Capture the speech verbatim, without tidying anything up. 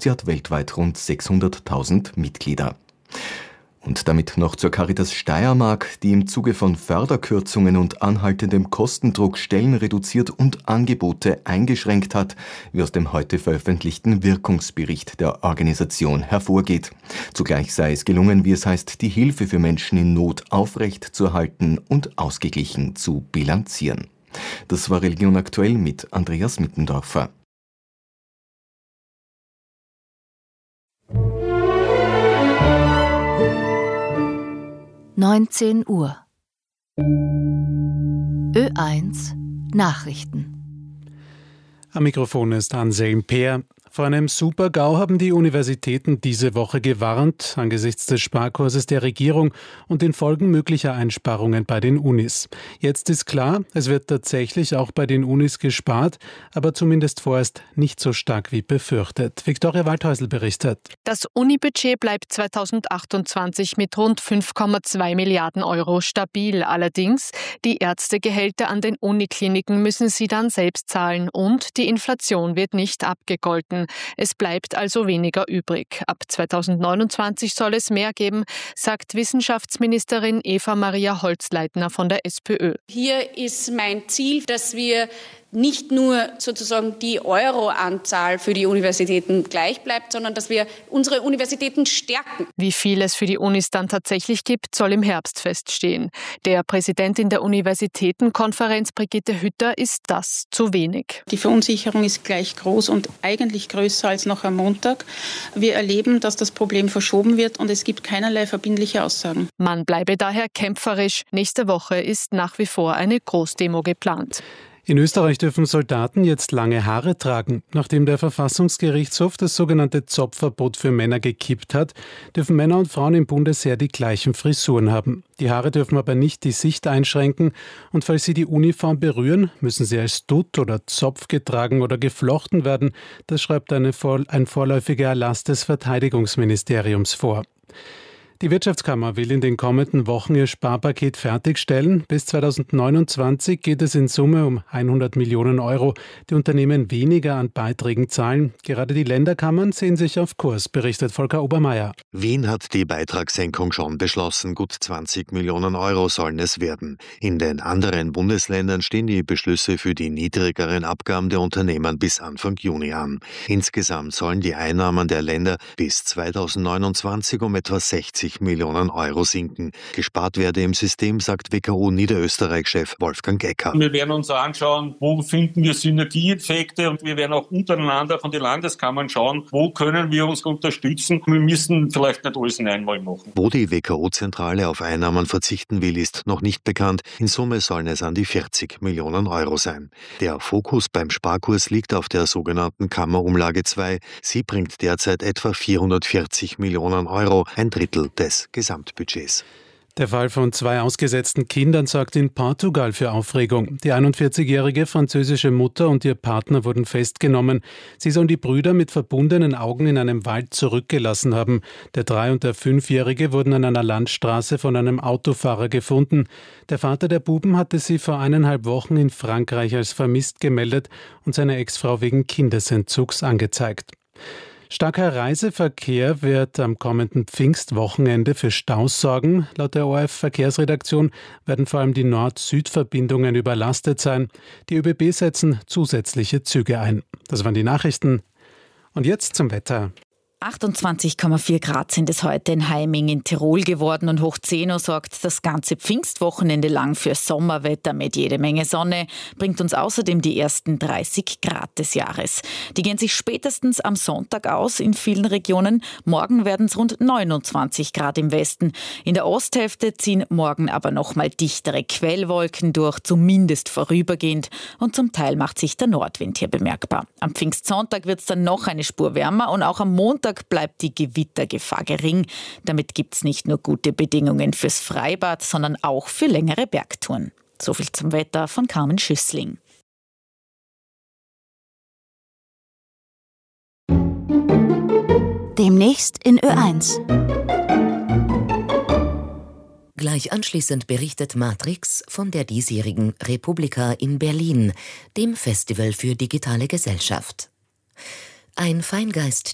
Sie hat weltweit rund sechshunderttausend Mitglieder. Und damit noch zur Caritas Steiermark, die im Zuge von Förderkürzungen und anhaltendem Kostendruck Stellen reduziert und Angebote eingeschränkt hat, wie aus dem heute veröffentlichten Wirkungsbericht der Organisation hervorgeht. Zugleich sei es gelungen, wie es heißt, die Hilfe für Menschen in Not aufrechtzuerhalten und ausgeglichen zu bilanzieren. Das war Religion aktuell mit Andreas Mittendorfer. neunzehn Uhr. Ö eins Nachrichten. Am Mikrofon ist Anselm Peer. Vor einem Super-GAU haben die Universitäten diese Woche gewarnt, angesichts des Sparkurses der Regierung und den Folgen möglicher Einsparungen bei den Unis. Jetzt ist klar, es wird tatsächlich auch bei den Unis gespart, aber zumindest vorerst nicht so stark wie befürchtet. Viktoria Waldhäusl berichtet. Das Unibudget bleibt zweitausendachtundzwanzig mit rund fünf Komma zwei Milliarden Euro stabil. Allerdings, die Ärztegehälter an den Unikliniken müssen sie dann selbst zahlen und die Inflation wird nicht abgegolten. Es bleibt also weniger übrig. Ab zweitausendneunundzwanzig soll es mehr geben, sagt Wissenschaftsministerin Eva-Maria Holzleitner von der SPÖ. Hier ist mein Ziel, dass wir nicht nur sozusagen die Euro-Anzahl für die Universitäten gleich bleibt, sondern dass wir unsere Universitäten stärken. Wie viel es für die Unis dann tatsächlich gibt, soll im Herbst feststehen. Der Präsidentin der Universitätenkonferenz, Brigitte Hütter, ist das zu wenig. Die Verunsicherung ist gleich groß und eigentlich größer als noch am Montag. Wir erleben, dass das Problem verschoben wird und es gibt keinerlei verbindliche Aussagen. Man bleibe daher kämpferisch. Nächste Woche ist nach wie vor eine Großdemo geplant. In Österreich dürfen Soldaten jetzt lange Haare tragen. Nachdem der Verfassungsgerichtshof das sogenannte Zopfverbot für Männer gekippt hat, dürfen Männer und Frauen im Bundesheer die gleichen Frisuren haben. Die Haare dürfen aber nicht die Sicht einschränken und falls sie die Uniform berühren, müssen sie als Dutt oder Zopf getragen oder geflochten werden. Das schreibt eine Vor- ein vorläufiger Erlass des Verteidigungsministeriums vor. Die Wirtschaftskammer will in den kommenden Wochen ihr Sparpaket fertigstellen. Bis zweitausendneunundzwanzig geht es in Summe um hundert Millionen Euro. Die Unternehmen weniger an Beiträgen zahlen. Gerade die Länderkammern sehen sich auf Kurs, berichtet Volker Obermeier. Wien hat die Beitragssenkung schon beschlossen. Gut zwanzig Millionen Euro sollen es werden. In den anderen Bundesländern stehen die Beschlüsse für die niedrigeren Abgaben der Unternehmen bis Anfang Juni an. Insgesamt sollen die Einnahmen der Länder bis zweitausendneunundzwanzig um etwa sechzig Millionen Euro sinken. Gespart werde im System, sagt W K O Niederösterreich-Chef Wolfgang Gecker. Wir werden uns anschauen, wo finden wir Synergieeffekte und wir werden auch untereinander von den Landeskammern schauen, wo können wir uns unterstützen. Wir müssen vielleicht nicht alles in einmal machen. Wo die W K O-Zentrale auf Einnahmen verzichten will, ist noch nicht bekannt. In Summe sollen es an die vierzig Millionen Euro sein. Der Fokus beim Sparkurs liegt auf der sogenannten Kammerumlage zwei. Sie bringt derzeit etwa vierhundertvierzig Millionen Euro, ein Drittel des Gesamtbudgets. Der Fall von zwei ausgesetzten Kindern sorgt in Portugal für Aufregung. Die einundvierzigjährige französische Mutter und ihr Partner wurden festgenommen. Sie sollen die Brüder mit verbundenen Augen in einem Wald zurückgelassen haben. Der drei- und der fünfjährige wurden an einer Landstraße von einem Autofahrer gefunden. Der Vater der Buben hatte sie vor eineinhalb Wochen in Frankreich als vermisst gemeldet und seine Ex-Frau wegen Kindesentzugs angezeigt. Starker Reiseverkehr wird am kommenden Pfingstwochenende für Staus sorgen. Laut der O R F-Verkehrsredaktion werden vor allem die Nord-Süd-Verbindungen überlastet sein. Die ÖBB setzen zusätzliche Züge ein. Das waren die Nachrichten. Und jetzt zum Wetter. achtundzwanzig Komma vier Grad sind es heute in Heiming in Tirol geworden und hoch zehn Uhr sorgt das ganze Pfingstwochenende lang für Sommerwetter mit jede Menge Sonne, bringt uns außerdem die ersten dreißig Grad des Jahres. Die gehen sich spätestens am Sonntag aus in vielen Regionen. Morgen werden es rund neunundzwanzig Grad im Westen. In der Osthälfte ziehen morgen aber nochmal dichtere Quellwolken durch, zumindest vorübergehend. Und zum Teil macht sich der Nordwind hier bemerkbar. Am Pfingstsonntag wird es dann noch eine Spur wärmer und auch am Montag bleibt die Gewittergefahr gering. Damit gibt es nicht nur gute Bedingungen fürs Freibad, sondern auch für längere Bergtouren. Soviel zum Wetter von Carmen Schüssling. Demnächst in Ö eins. Gleich anschließend berichtet Matrix von der diesjährigen Republika in Berlin, dem Festival für digitale Gesellschaft. Ein Feingeist